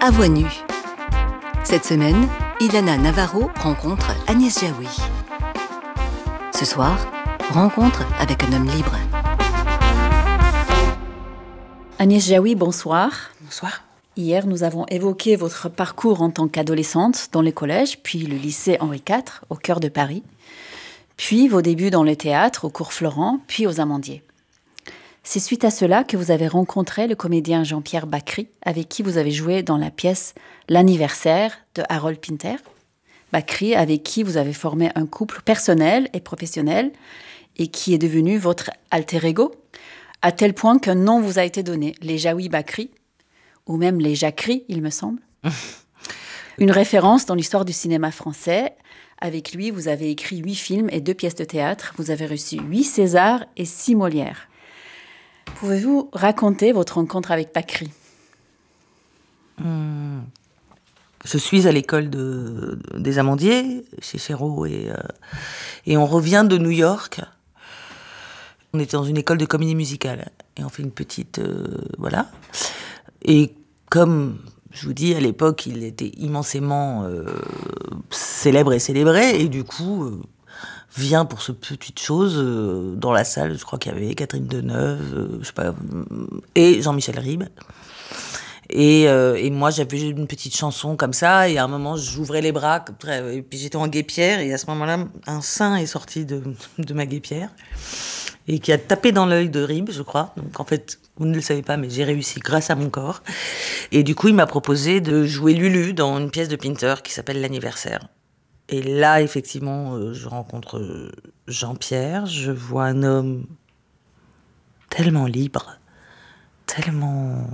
À voix nue. Cette semaine, Ilana Navarro rencontre Agnès Jaoui. Ce soir, rencontre avec un homme libre. Agnès Jaoui, bonsoir. Bonsoir. Hier, nous avons évoqué votre parcours en tant qu'adolescente dans les collèges, puis le lycée Henri IV, au cœur de Paris, puis vos débuts dans le théâtre, au cours Florent, puis aux Amandiers. C'est suite à cela que vous avez rencontré le comédien Jean-Pierre Bacri, avec qui vous avez joué dans la pièce L'anniversaire de Harold Pinter. Bacri, avec qui vous avez formé un couple personnel et professionnel, et qui est devenu votre alter ego, à tel point qu'un nom vous a été donné, les Jaoui Bacri, ou même les Jacqueries, il me semble. Une référence dans l'histoire du cinéma français. Avec lui, vous avez écrit 8 films et 2 pièces de théâtre. Vous avez reçu 8 Césars et 6 Molières. Pouvez-vous raconter votre rencontre avec Bacri ? Je suis à l'école des Amandiers, chez Chéreau, et on revient de New York. On était dans une école de comédie musicale, et on fait une petite... voilà. Et comme je vous dis, à l'époque, il était immensément célèbre et célébré, et du coup, vient pour cette petite chose dans la salle, je crois qu'il y avait Catherine Deneuve, je sais pas, et Jean-Michel Ribes. Et moi, j'avais une petite chanson comme ça, et à un moment, j'ouvrais les bras, et puis j'étais en guêpière, et à ce moment-là, un sein est sorti de ma guêpière, et qui a tapé dans l'œil de Ribes, je crois. Donc en fait, vous ne le savez pas, mais j'ai réussi grâce à mon corps. Et du coup, il m'a proposé de jouer Lulu dans une pièce de Pinter qui s'appelle L'anniversaire. Et là, effectivement, je rencontre Jean-Pierre, je vois un homme tellement libre, tellement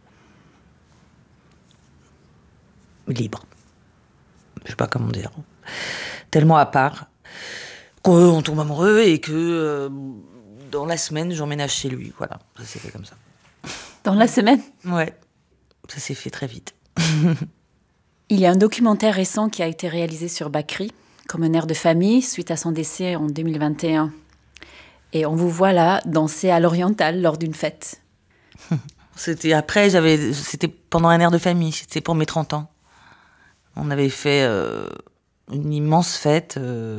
libre, je sais pas comment dire, tellement à part, qu'on tombe amoureux et que dans la semaine, j'emménage chez lui. Voilà, ça s'est fait comme ça. Dans la semaine ? Ouais, ça s'est fait très vite. Il y a un documentaire récent qui a été réalisé sur Bacri, comme un air de famille, suite à son décès en 2021. Et on vous voit là danser à l'Oriental lors d'une fête. C'était pendant un air de famille, c'était pour mes 30 ans. On avait fait une immense fête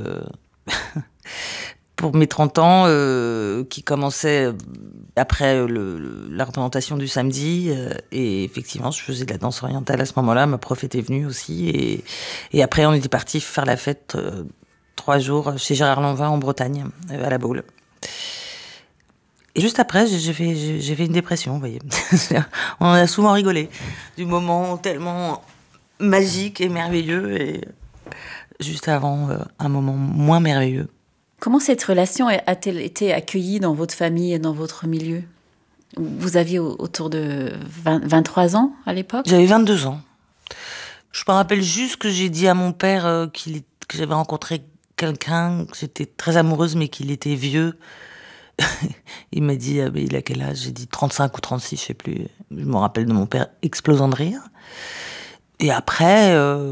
pour mes 30 ans qui commençait après la représentation du samedi. Et effectivement, je faisais de la danse orientale à ce moment-là. Ma prof était venue aussi. Et après, on était partis faire la fête 3 jours chez Gérard Lanvin en Bretagne, à la Baule. Et juste après, j'ai fait une dépression, vous voyez. On en a souvent rigolé. Du moment tellement magique et merveilleux, et juste avant, un moment moins merveilleux. Comment cette relation a-t-elle été accueillie dans votre famille et dans votre milieu ? Vous aviez autour de 23 ans à l'époque ? J'avais 22 ans. Je me rappelle juste que j'ai dit à mon père que j'avais rencontré quelqu'un, que j'étais très amoureuse, mais qu'il était vieux. Il m'a dit, mais il a quel âge ? J'ai dit 35 ou 36, je sais plus. Je me rappelle de mon père explosant de rire. Et après,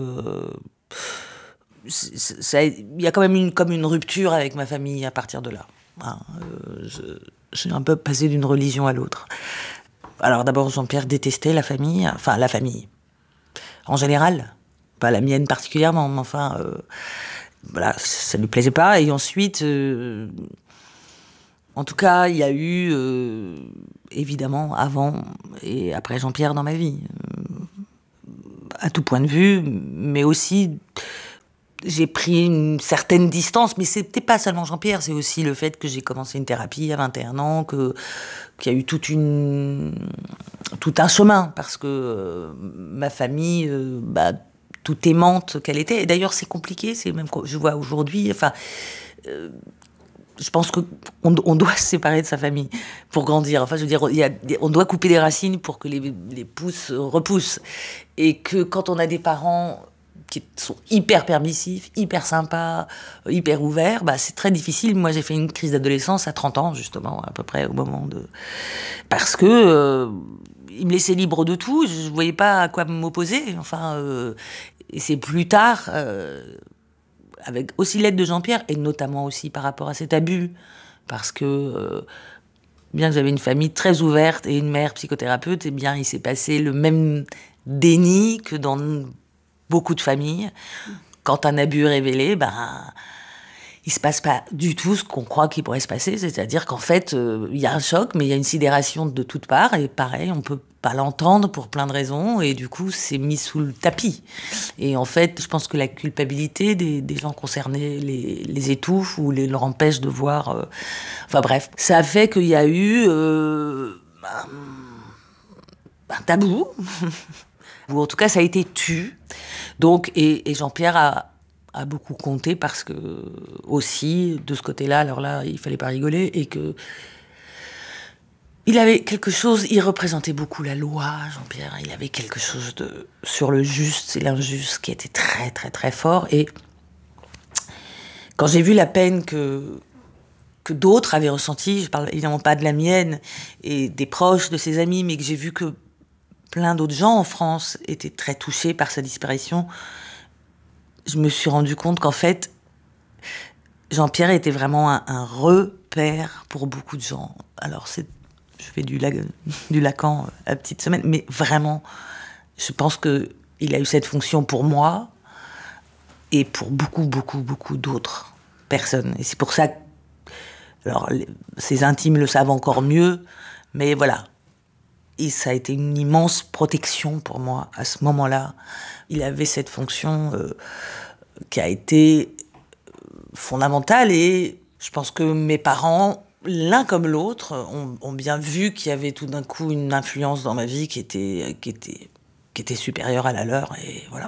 il y a quand même comme une rupture avec ma famille à partir de là. Hein, j'ai un peu passé d'une religion à l'autre. Alors d'abord, Jean-Pierre détestait la famille, enfin la famille en général, pas la mienne particulièrement, mais enfin, voilà, ça lui plaisait pas. Et ensuite, en tout cas, il y a eu évidemment avant et après Jean-Pierre dans ma vie, à tout point de vue, mais aussi j'ai pris une certaine distance, mais c'était pas seulement Jean-Pierre, c'est aussi le fait que j'ai commencé une thérapie à 21 ans, qu'il y a eu tout un chemin, parce que ma famille, tout aimante qu'elle était, et d'ailleurs c'est compliqué, c'est même je vois aujourd'hui, enfin, je pense qu'on doit se séparer de sa famille pour grandir. Enfin, je veux dire, on doit couper des racines pour que les pousses repoussent, et que quand on a des parents qui sont hyper permissifs, hyper sympas, hyper ouverts, c'est très difficile. Moi, j'ai fait une crise d'adolescence à 30 ans, justement, à peu près au moment de... Parce que ils me laissaient libre de tout, je ne voyais pas à quoi m'opposer. Enfin, et c'est plus tard, avec aussi l'aide de Jean-Pierre, et notamment aussi par rapport à cet abus, parce que bien que j'avais une famille très ouverte et une mère psychothérapeute, eh bien, il s'est passé le même déni que dans beaucoup de familles. Quand un abus est révélé, il se passe pas du tout ce qu'on croit qu'il pourrait se passer. C'est-à-dire qu'en fait, il y a un choc, mais il y a une sidération de toutes parts. Et pareil, on peut pas l'entendre pour plein de raisons. Et du coup, c'est mis sous le tapis. Et en fait, je pense que la culpabilité des gens concernés les étouffe ou leur empêche de voir... Enfin bref, ça a fait qu'il y a eu un tabou. Ou en tout cas, ça a été tu. Donc, et Jean-Pierre a beaucoup compté parce que, aussi, de ce côté-là, alors là, il fallait pas rigoler, et que il avait quelque chose, il représentait beaucoup la loi, Jean-Pierre, il avait quelque chose sur le juste et l'injuste qui était très, très, très fort. Et quand j'ai vu la peine que d'autres avaient ressentie, je parle évidemment pas de la mienne et des proches de ses amis, mais que j'ai vu que plein d'autres gens en France étaient très touchés par sa disparition, je me suis rendu compte qu'en fait, Jean-Pierre était vraiment un repère pour beaucoup de gens. Alors, je fais du Lacan à petite semaine, mais vraiment, je pense qu'il a eu cette fonction pour moi et pour beaucoup, beaucoup, beaucoup d'autres personnes. Et c'est pour ça que, alors, ses intimes le savent encore mieux, mais voilà. Et ça a été une immense protection pour moi à ce moment-là. Il avait cette fonction qui a été fondamentale, et je pense que mes parents, l'un comme l'autre, ont bien vu qu'il y avait tout d'un coup une influence dans ma vie qui était supérieure à la leur, et voilà.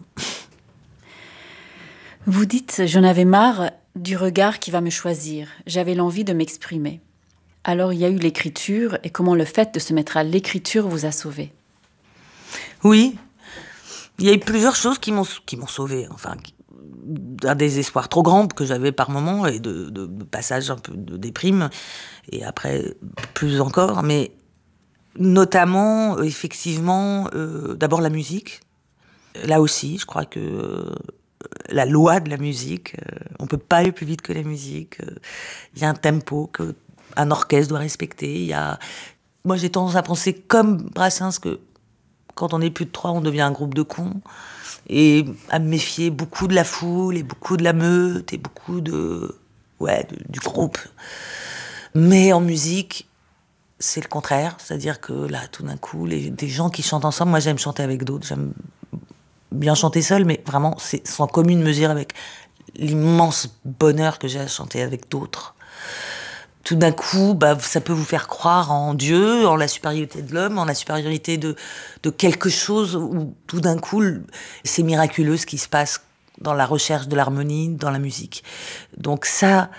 Vous dites « J'en avais marre du regard qui va me choisir. J'avais l'envie de m'exprimer. » Alors il y a eu l'écriture, et comment le fait de se mettre à l'écriture vous a sauvé? Oui, il y a eu plusieurs choses qui m'ont sauvée, enfin, d'un désespoir trop grand que j'avais par moments, et de passage un peu de déprime, et après plus encore, mais notamment, effectivement, d'abord la musique. Là aussi, je crois que la loi de la musique, on peut pas aller plus vite que la musique, il y a un tempo qu'un orchestre doit respecter, moi j'ai tendance à penser comme Brassens que quand on est plus de 3, on devient un groupe de cons, et à me méfier beaucoup de la foule, et beaucoup de la meute, et beaucoup du groupe. Mais en musique, c'est le contraire, c'est-à-dire que là, tout d'un coup, des gens qui chantent ensemble, moi j'aime chanter avec d'autres, j'aime bien chanter seule, mais vraiment, c'est sans commune mesure avec l'immense bonheur que j'ai à chanter avec d'autres. Tout d'un coup, ça peut vous faire croire en Dieu, en la supériorité de l'homme, en la supériorité de quelque chose où, tout d'un coup, c'est miraculeux ce qui se passe dans la recherche de l'harmonie, dans la musique. Donc ça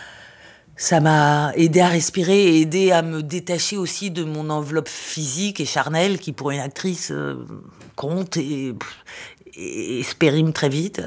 m'a aidé à respirer et aidé à me détacher aussi de mon enveloppe physique et charnelle qui, pour une actrice, compte et se périme très vite.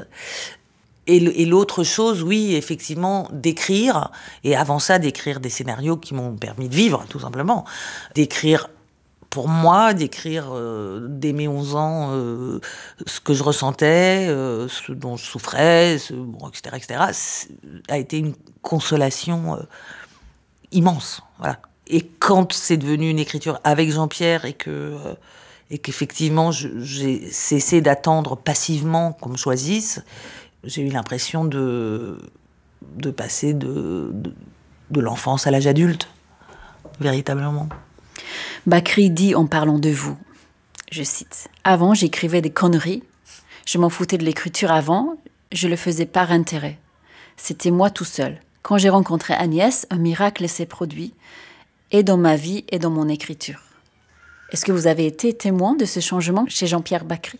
Et l'autre chose, oui, effectivement, d'écrire, et avant ça, d'écrire des scénarios qui m'ont permis de vivre, tout simplement. D'écrire pour moi, dès mes 11 ans, ce que je ressentais, ce dont je souffrais, etc., a été une consolation immense, voilà. Et quand c'est devenu une écriture avec Jean-Pierre, et qu'effectivement, j'ai cessé d'attendre passivement qu'on me choisisse, j'ai eu l'impression de passer de l'enfance à l'âge adulte, véritablement. Bakri dit en parlant de vous, je cite, « Avant, j'écrivais des conneries. Je m'en foutais de l'écriture avant. Je le faisais par intérêt. C'était moi tout seul. Quand j'ai rencontré Agnès, un miracle s'est produit, et dans ma vie et dans mon écriture. » Est-ce que vous avez été témoin de ce changement chez Jean-Pierre Bakri?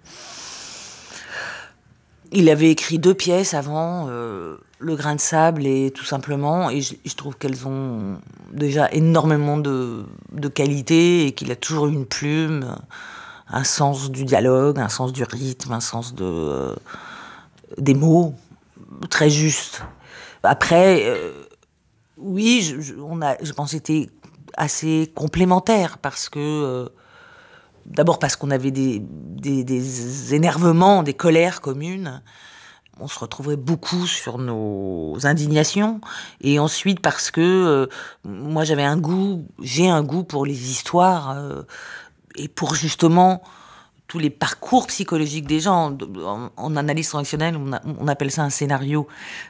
Il avait écrit 2 pièces avant, Le grain de sable et Tout simplement, et je trouve qu'elles ont déjà énormément de qualité, et qu'il a toujours eu une plume, un sens du dialogue, un sens du rythme, un sens des mots très juste. Après, oui, je pense que c'était assez complémentaire, parce que d'abord parce qu'on avait des énervements, des colères communes, on se retrouverait beaucoup sur nos indignations, et ensuite parce que moi j'ai un goût pour les histoires, et pour justement tous les parcours psychologiques des gens. En analyse transactionnelle, on appelle ça un scénario.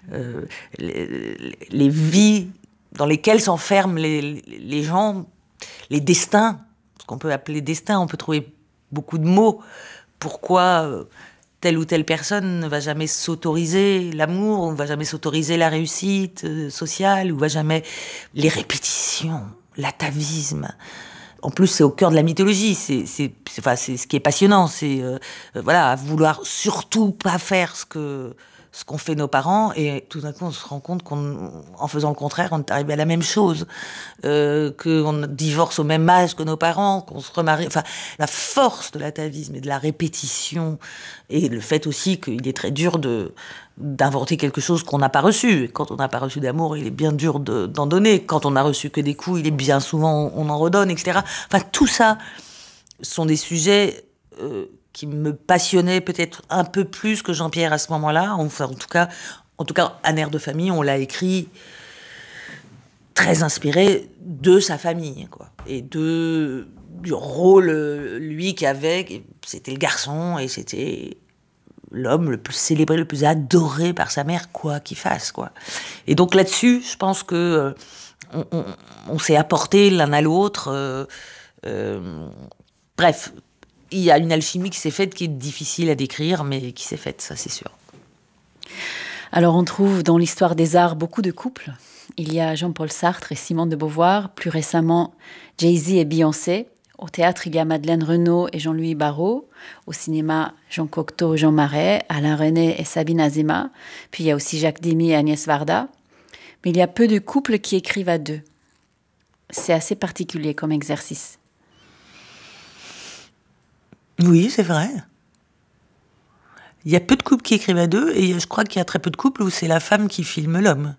Les vies dans lesquelles s'enferment les gens, les destins, ce qu'on peut appeler destin, on peut trouver beaucoup de mots. Pourquoi telle ou telle personne ne va jamais s'autoriser l'amour, ou ne va jamais s'autoriser la réussite sociale, ou va jamais... Les répétitions, l'atavisme. En plus, c'est au cœur de la mythologie. C'est ce qui est passionnant. C'est voilà, vouloir surtout pas faire ce qu'ont fait nos parents, et tout d'un coup, on se rend compte qu'en faisant le contraire, on est arrivé à la même chose, qu'on divorce au même âge que nos parents, qu'on se remarie. Enfin, la force de l'atavisme et de la répétition, et le fait aussi qu'il est très dur d'inventer quelque chose qu'on n'a pas reçu. Quand on n'a pas reçu d'amour, il est bien dur d'en donner. Quand on n'a reçu que des coups, il est bien souvent, on en redonne, etc. Enfin, tout ça sont des sujets qui me passionnaient peut-être un peu plus que Jean-Pierre à ce moment-là. Enfin, en tout cas, Un air de famille, on l'a écrit très inspiré de sa famille, quoi. Et du rôle, lui, qu'avait. C'était le garçon, et c'était l'homme le plus célébré, le plus adoré par sa mère, quoi qu'il fasse, quoi. Et donc là-dessus, je pense que on s'est apporté l'un à l'autre. Bref, il y a une alchimie qui s'est faite, qui est difficile à décrire, mais qui s'est faite, ça c'est sûr. Alors on trouve dans l'histoire des arts beaucoup de couples. Il y a Jean-Paul Sartre et Simone de Beauvoir, plus récemment Jay-Z et Beyoncé. Au théâtre, il y a Madeleine Renaud et Jean-Louis Barrault. Au cinéma, Jean Cocteau et Jean Marais, Alain Resnais et Sabine Azéma. Puis il y a aussi Jacques Demy et Agnès Varda. Mais il y a peu de couples qui écrivent à deux. C'est assez particulier comme exercice. Oui, c'est vrai. Il y a peu de couples qui écrivent à deux, et je crois qu'il y a très peu de couples où c'est la femme qui filme l'homme.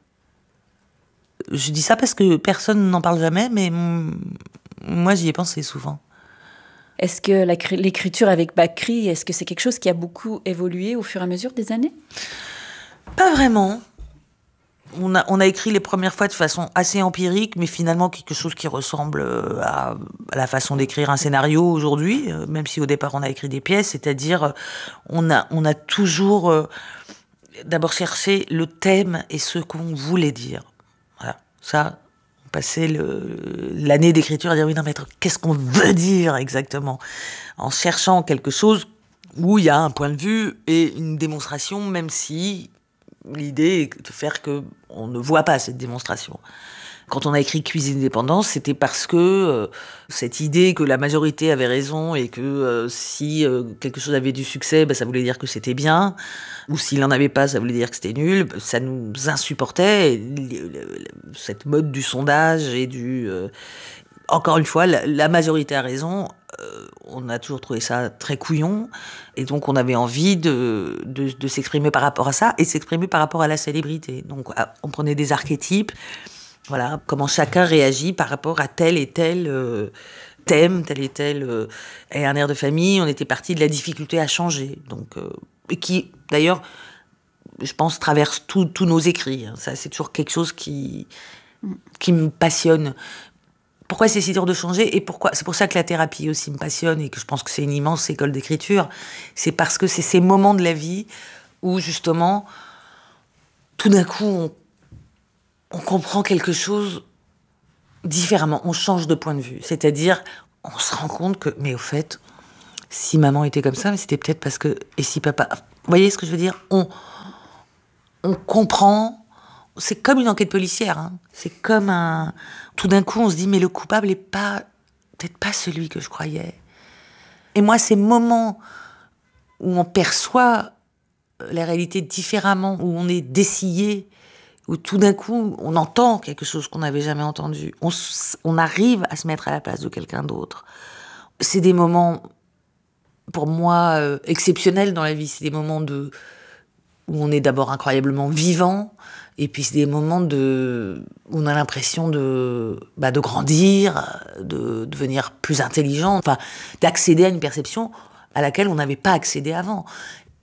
Je dis ça parce que personne n'en parle jamais, mais moi j'y ai pensé souvent. Est-ce que l'écriture avec Bakri, est-ce que c'est quelque chose qui a beaucoup évolué au fur et à mesure des années ? Pas vraiment. On a écrit les premières fois de façon assez empirique, mais finalement quelque chose qui ressemble à la façon d'écrire un scénario aujourd'hui, même si au départ on a écrit des pièces, c'est-à-dire on a toujours d'abord cherché le thème et ce qu'on voulait dire. Voilà, ça, on passait l'année d'écriture à dire oui, non mais qu'est-ce qu'on veut dire exactement, en cherchant quelque chose où il y a un point de vue et une démonstration, même si l'idée est de faire qu'on ne voit pas cette démonstration. Quand on a écrit Cuisine Dépendance, c'était parce que cette idée que la majorité avait raison et que si quelque chose avait du succès, ça voulait dire que c'était bien, ou s'il n'en avait pas, ça voulait dire que c'était nul, ça nous insupportait. Et cette mode du sondage et encore une fois, la majorité a raison. On a toujours trouvé ça très couillon, et donc on avait envie de s'exprimer par rapport à ça, et s'exprimer par rapport à la célébrité. Donc on prenait des archétypes, voilà, comment chacun réagit par rapport à tel et tel thème, tel et tel... et un air de famille, on était parti de la difficulté à changer, donc, et qui, d'ailleurs, je pense, traverse tous nos écrits. Ça, c'est toujours quelque chose qui me passionne. Pourquoi c'est si dur de changer, et c'est pour ça que la thérapie aussi me passionne, et que je pense que c'est une immense école d'écriture. C'est parce que c'est ces moments de la vie où, justement, tout d'un coup, on comprend quelque chose différemment. On change de point de vue. C'est-à-dire, on se rend compte que, mais au fait, si maman était comme ça, mais c'était peut-être parce que... Et si papa... Vous voyez ce que je veux dire ? On comprend... C'est comme une enquête policière, hein. C'est comme un... Tout d'un coup, on se dit, mais le coupable n'est peut-être pas celui que je croyais. Et moi, ces moments où on perçoit la réalité différemment, où on est dessillé, où tout d'un coup, on entend quelque chose qu'on n'avait jamais entendu, on arrive à se mettre à la place de quelqu'un d'autre. C'est des moments, pour moi, exceptionnels dans la vie. C'est des moments où on est d'abord incroyablement vivant, et puis c'est des moments où on a l'impression de grandir, de devenir plus intelligent, enfin, d'accéder à une perception à laquelle on n'avait pas accédé avant.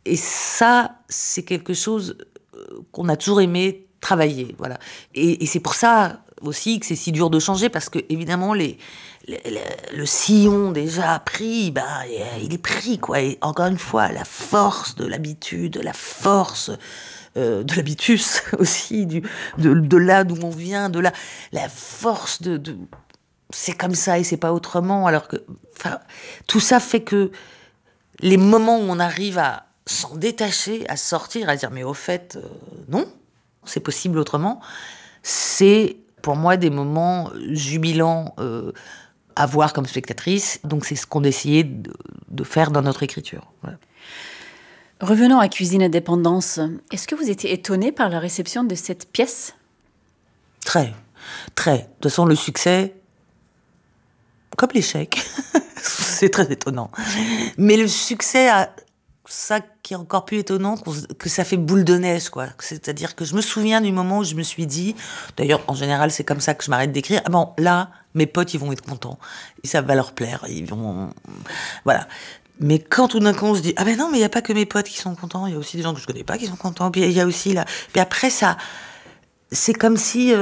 Et ça, c'est quelque chose qu'on a toujours aimé travailler, voilà. Et c'est pour ça aussi que c'est si dur de changer, parce que évidemment le sillon déjà pris, il est pris, quoi. Et encore une fois, la force de l'habitude, la force de l'habitus aussi, de là d'où on vient, la force de c'est comme ça et c'est pas autrement. Alors que, tout ça fait que les moments où on arrive à s'en détacher, à sortir, à dire mais au fait, non, c'est possible autrement, c'est pour moi des moments jubilants à voir comme spectatrice. Donc c'est ce qu'on essayait de faire dans notre écriture. Voilà. Revenons à Cuisine et Dépendance. Est-ce que vous étiez étonné par la réception de cette pièce ? Très, très. De toute façon, le succès, comme l'échec, c'est très étonnant. Mais le succès a ça qui est encore plus étonnant, que ça fait boule de neige, quoi. C'est-à-dire que je me souviens du moment où je me suis dit, d'ailleurs, en général, c'est comme ça que je m'arrête d'écrire, ah bon, là, mes potes, ils vont être contents. Et ça va leur plaire. Ils vont... Voilà. Mais quand tout d'un coup on se dit, ah ben non, mais il n'y a pas que mes potes qui sont contents, il y a aussi des gens que je connais pas qui sont contents, puis il y a aussi là. Puis après, ça, c'est comme si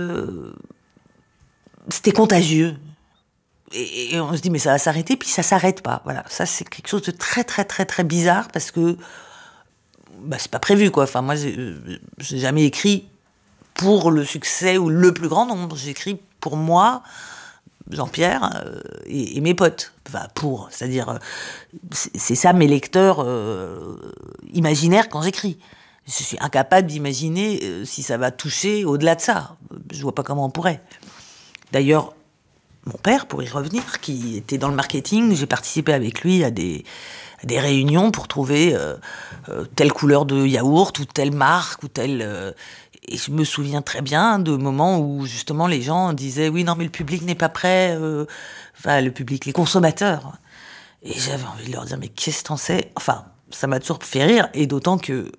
c'était contagieux. Et on se dit, mais ça va s'arrêter, puis ça s'arrête pas. Voilà. Ça, c'est quelque chose de très, très, très, très bizarre, parce que c'est pas prévu, quoi. Enfin, moi, j'ai jamais écrit pour le succès ou le plus grand nombre. J'ai écrit pour moi, Jean-Pierre, et mes potes. Enfin, c'est-à-dire, c'est ça mes lecteurs imaginaires quand j'écris. Je suis incapable d'imaginer si ça va toucher au-delà de ça. Je vois pas comment on pourrait. D'ailleurs, mon père, pour y revenir, qui était dans le marketing, j'ai participé avec lui à des réunions pour trouver telle couleur de yaourt, ou telle marque, ou telle... Et je me souviens très bien de moments où, justement, les gens disaient « Oui, non, mais le public n'est pas prêt. » le public, les consommateurs. Et j'avais envie de leur dire « Mais qu'est-ce que t'en sais ?» Enfin, ça m'a toujours fait rire, et d'autant que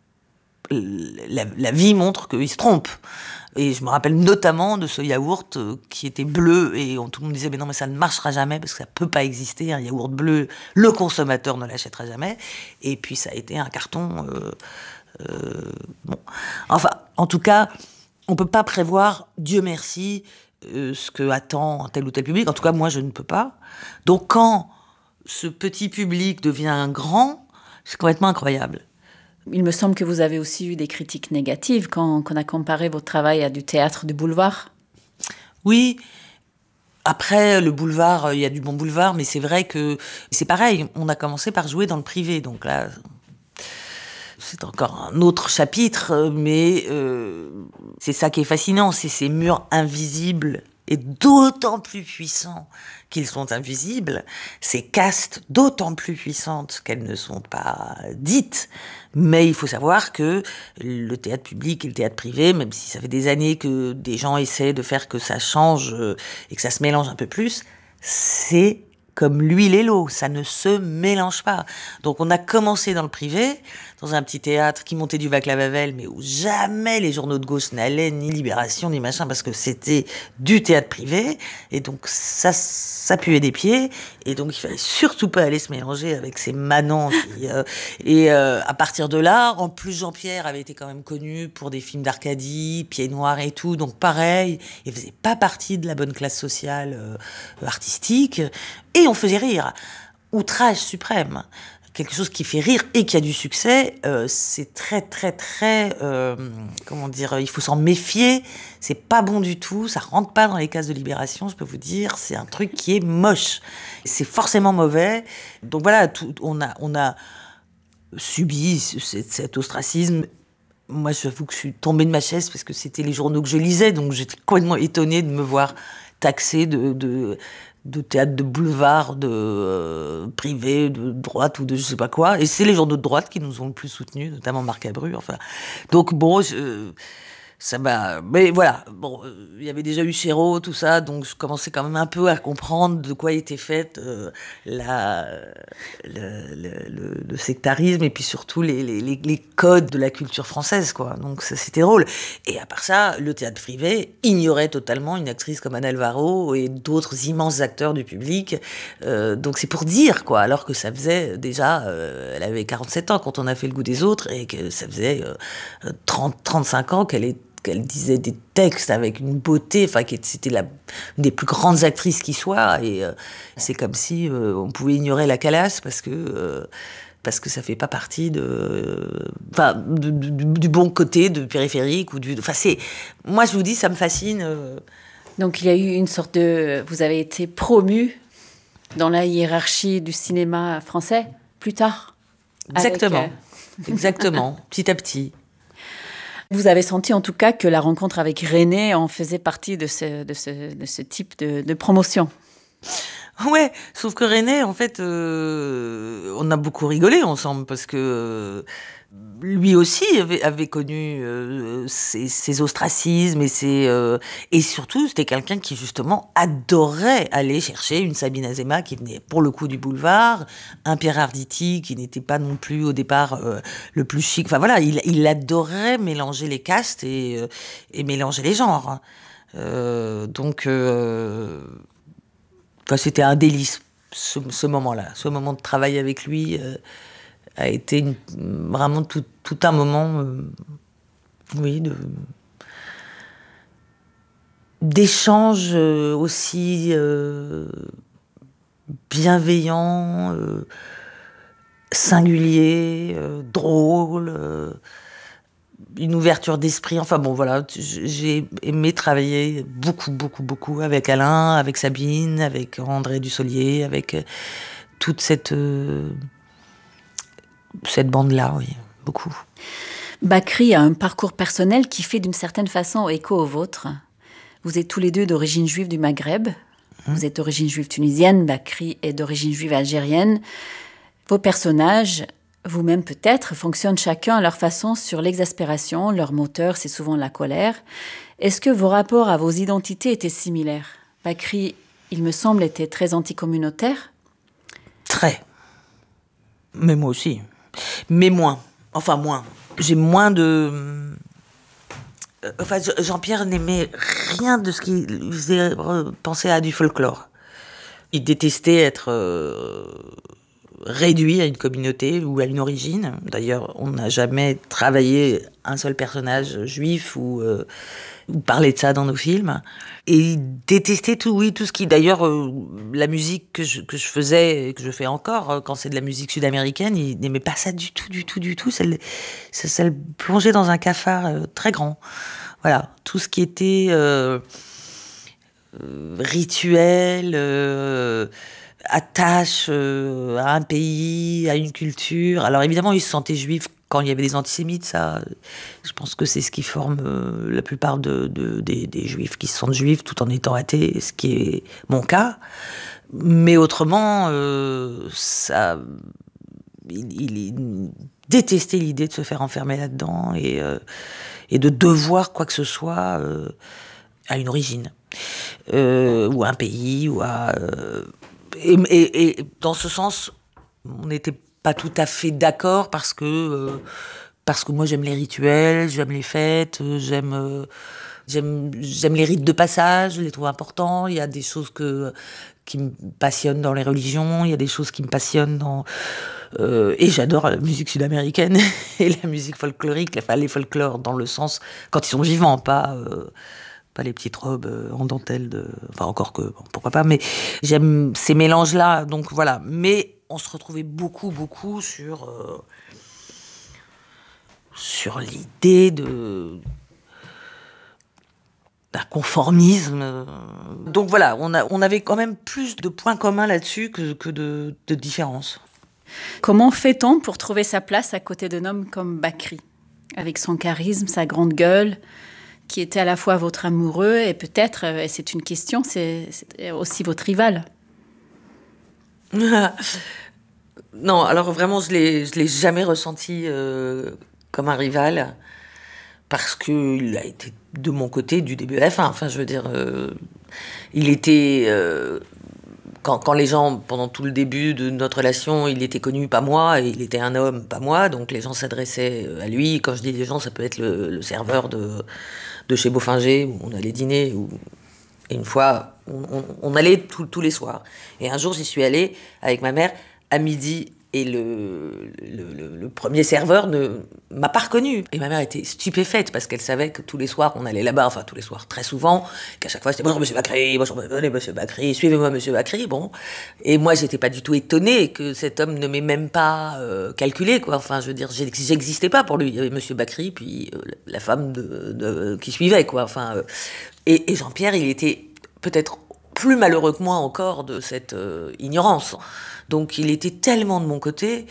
la vie montre qu'ils se trompent. Et je me rappelle notamment de ce yaourt qui était bleu, et tout le monde disait « Mais non, mais ça ne marchera jamais, parce que ça ne peut pas exister, un yaourt bleu, le consommateur ne l'achètera jamais. » Et puis ça a été un carton... bon. Enfin, en tout cas, on ne peut pas prévoir, Dieu merci, ce que attend tel ou tel public. En tout cas, moi, je ne peux pas. Donc quand ce petit public devient grand, c'est complètement incroyable. Il me semble que vous avez aussi eu des critiques négatives quand on a comparé votre travail à du théâtre de boulevard. Oui. Après, le boulevard, il y a du bon boulevard, mais c'est vrai que c'est pareil. On a commencé par jouer dans le privé, donc là, c'est encore un autre chapitre, mais c'est ça qui est fascinant, c'est ces murs invisibles et d'autant plus puissants qu'ils sont invisibles, ces castes d'autant plus puissantes qu'elles ne sont pas dites. Mais il faut savoir que le théâtre public et le théâtre privé, même si ça fait des années que des gens essaient de faire que ça change et que ça se mélange un peu plus, c'est comme l'huile et l'eau, ça ne se mélange pas. Donc on a commencé dans le privé, dans un petit théâtre qui montait du Vaclav-Havel, mais où jamais les journaux de gauche n'allaient, ni Libération, ni machin, parce que c'était du théâtre privé, et donc ça puait des pieds, et donc il fallait surtout pas aller se mélanger avec ces manants. À partir de là, en plus Jean-Pierre avait été quand même connu pour des films d'Arcadie, Pieds Noirs et tout, donc pareil, il faisait pas partie de la bonne classe sociale artistique, et on faisait rire. Outrage suprême. Quelque chose qui fait rire et qui a du succès, c'est très, très, très... comment dire, il faut s'en méfier. C'est pas bon du tout. Ça rentre pas dans les cases de Libération, je peux vous dire. C'est un truc qui est moche. C'est forcément mauvais. Donc voilà, on a subi cet ostracisme. Moi, j'avoue que je suis tombée de ma chaise parce que c'était les journaux que je lisais. Donc j'étais complètement étonnée de me voir taxée de théâtre de boulevard, de privé, de droite ou de je sais pas quoi. Et c'est les journaux de droite qui nous ont le plus soutenus, notamment Marc Abru. Enfin, donc bon, ça m'a... Mais voilà, bon, il y avait déjà eu Chéreau, tout ça, donc je commençais quand même un peu à comprendre de quoi était faite le sectarisme et puis surtout les codes de la culture française, quoi. Donc ça, c'était drôle. Et à part ça, le théâtre privé ignorait totalement une actrice comme Anne Alvaro et d'autres immenses acteurs du public. Donc c'est pour dire, quoi, alors que ça faisait déjà... elle avait 47 ans quand on a fait Le Goût des autres et que ça faisait 35 ans qu'elle disait des textes avec une beauté, enfin, c'était une des plus grandes actrices qui soit, et c'est comme si on pouvait ignorer la Calas parce que ça fait pas partie du bon côté de périphérique moi je vous dis, ça me fascine. Donc il y a eu une sorte de... Vous avez été promu dans la hiérarchie du cinéma français plus tard. Exactement, exactement, petit à petit. Vous avez senti en tout cas que la rencontre avec René en faisait partie de ce type de promotion. Ouais, sauf que René, en fait, on a beaucoup rigolé ensemble parce que lui aussi avait connu ses ostracismes et surtout c'était quelqu'un qui justement adorait aller chercher une Sabine Azéma qui venait pour le coup du boulevard, un Pierre Arditi qui n'était pas non plus au départ le plus chic. Enfin voilà, il adorait mélanger les castes et mélanger les genres. C'était un délice, ce moment-là. Ce moment de travail avec lui a été vraiment tout un moment, d'échange aussi bienveillant, singulier, drôle, une ouverture d'esprit. Enfin bon, voilà, j'ai aimé travailler beaucoup avec Alain, avec Sabine, avec André Dussolier, avec toute cette bande-là, oui, beaucoup. Bakri a un parcours personnel qui fait d'une certaine façon écho au vôtre. Vous êtes tous les deux d'origine juive du Maghreb. Vous êtes d'origine juive tunisienne, Bakri est d'origine juive algérienne. Vos personnages, vous-même peut-être, fonctionnent chacun à leur façon sur l'exaspération. Leur moteur, c'est souvent la colère. Est-ce que vos rapports à vos identités étaient similaires ? Bakri, il me semble, était très anticommunautaire. Très. Mais moi aussi. Mais moins. Enfin, moins. J'ai moins de... Jean-Pierre n'aimait rien de ce qui lui faisait penser à du folklore. Il détestait être réduit à une communauté ou à une origine. D'ailleurs, on n'a jamais travaillé un seul personnage juif ou parlé de ça dans nos films. Et il détestait tout ce qui... D'ailleurs, la musique que je faisais et que je fais encore, quand c'est de la musique sud-américaine, il n'aimait pas ça du tout. Ça le plongeait dans un cafard très grand. Voilà, tout ce qui était rituel, attache à un pays, à une culture. Alors évidemment, il se sentait juif quand il y avait des antisémites, ça. Je pense que c'est ce qui forme la plupart des juifs qui se sentent juifs tout en étant athées, ce qui est mon cas. Mais autrement, il détestait l'idée de se faire enfermer là-dedans et de devoir quoi que ce soit à une origine ou à un pays ou à... Et dans ce sens, on n'était pas tout à fait d'accord parce que moi j'aime les rituels, j'aime les fêtes, j'aime les rites de passage, je les trouve importants. Il y a des choses qui me passionnent dans les religions, il y a des choses qui me passionnent et j'adore la musique sud-américaine et la musique folklorique, enfin les folklores dans le sens quand ils sont vivants, pas les petites robes en dentelle enfin encore que bon, pourquoi pas, mais j'aime ces mélanges là, donc voilà. Mais on se retrouvait beaucoup sur l'idée d'un conformisme. Donc voilà, on avait quand même plus de points communs là-dessus que de différences. Comment fait-on pour trouver sa place à côté d'un homme comme Bakri, avec son charisme, sa grande gueule, qui était à la fois votre amoureux et peut-être, et c'est une question, c'est aussi votre rival? Non, alors vraiment, je l'ai jamais ressenti comme un rival. parce qu'il a été de mon côté du début à la fin. Enfin, je veux dire, il était... Quand les gens, pendant tout le début de notre relation, il était connu, pas moi, et il était un homme, pas moi, donc les gens s'adressaient à lui. Quand je dis les gens, ça peut être le serveur de chez Beaufinger, où on allait dîner, et une fois, on allait tous les soirs. Et un jour, j'y suis allée avec ma mère à midi, et le premier serveur ne m'a pas reconnue. Et ma mère était stupéfaite parce qu'elle savait que tous les soirs, on allait là-bas, enfin tous les soirs, très souvent, qu'à chaque fois c'était « Bonjour Monsieur Bacri, bonjour Monsieur Bacri, suivez-moi Monsieur Bacri ». Bon. Et moi, j'étais pas du tout étonnée que cet homme ne m'ait même pas calculé, quoi. Enfin, je veux dire, j'existais pas pour lui. Il y avait Monsieur Bacri, puis la femme qui suivait, quoi. Enfin, et Jean-Pierre, il était peut-être plus malheureux que moi encore de cette ignorance. Donc il était tellement de mon côté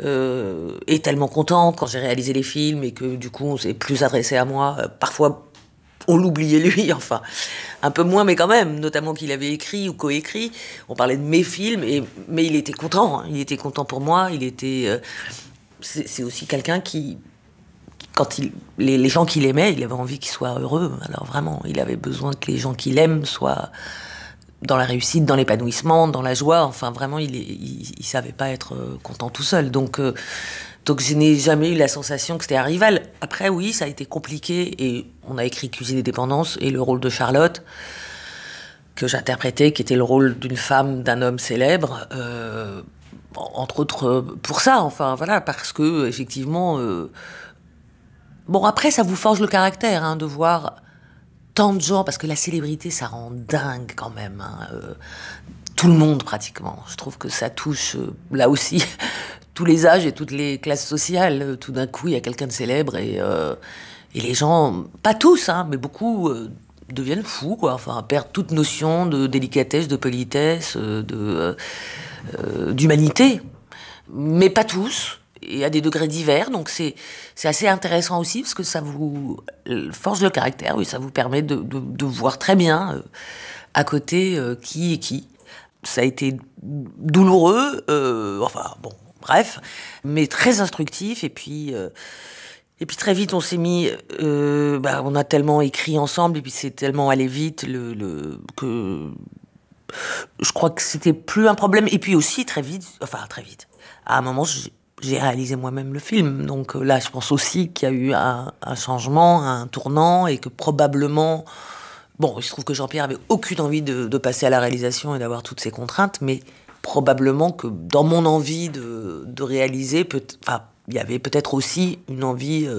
et tellement content quand j'ai réalisé les films et que du coup on s'est plus adressé à moi. Parfois on l'oubliait lui, enfin un peu moins, mais quand même, notamment qu'il avait écrit ou coécrit. On parlait de mes films, mais il était content. Hein. Il était content pour moi. Il était. C'est aussi quelqu'un qui, quand les gens qu'il aimait, il avait envie qu'ils soient heureux. Alors vraiment, il avait besoin que les gens qu'il aime soient dans la réussite, dans l'épanouissement, dans la joie. Enfin, vraiment, il savait pas être content tout seul. Donc je n'ai jamais eu la sensation que c'était un rival. Après, oui, ça a été compliqué. Et on a écrit Cuisine et dépendance et le rôle de Charlotte, que j'interprétais, qui était le rôle d'une femme, d'un homme célèbre. Entre autres, pour ça, enfin, voilà, parce que, effectivement... Bon, après, ça vous forge le caractère, hein, de voir... tant de gens, parce que la célébrité, ça rend dingue quand même. Hein, tout le monde, pratiquement. Je trouve que ça touche, là aussi, tous les âges et toutes les classes sociales. Tout d'un coup, il y a quelqu'un de célèbre et les gens, pas tous, hein, mais beaucoup, deviennent fous, quoi. Enfin, perdent toute notion de délicatesse, de politesse, d'humanité. Mais pas tous. Et à des degrés divers, donc c'est assez intéressant aussi, parce que ça vous forge le caractère, oui, ça vous permet de voir très bien à côté qui est qui. Ça a été douloureux, enfin bon, bref, mais très instructif, et puis très vite on s'est mis, on a tellement écrit ensemble, et puis c'est tellement allé vite que je crois que c'était plus un problème, et puis aussi très vite, à un moment j'ai réalisé moi-même le film, donc là je pense aussi qu'il y a eu un changement, un tournant, et que probablement, bon, il se trouve que Jean-Pierre avait aucune envie de passer à la réalisation et d'avoir toutes ces contraintes, mais probablement que dans mon envie de réaliser, il y avait peut-être aussi une envie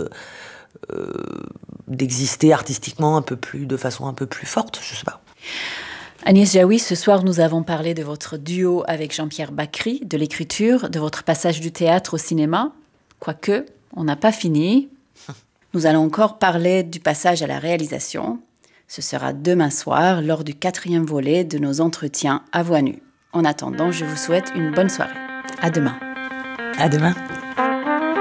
d'exister artistiquement de façon un peu plus forte, je sais pas. Agnès Jaoui, ce soir, nous avons parlé de votre duo avec Jean-Pierre Bacri, de l'écriture, de votre passage du théâtre au cinéma. Quoique, on n'a pas fini. Nous allons encore parler du passage à la réalisation. Ce sera demain soir, lors du 4e volet de nos entretiens à voix nue. En attendant, je vous souhaite une bonne soirée. À demain. À demain.